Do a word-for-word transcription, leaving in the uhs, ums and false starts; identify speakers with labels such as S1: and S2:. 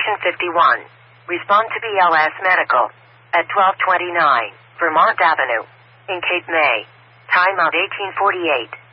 S1: Station fifty-one. Respond to B L S Medical at twelve twenty-nine Vermont Avenue in Cape May. Time of eighteen forty-eight.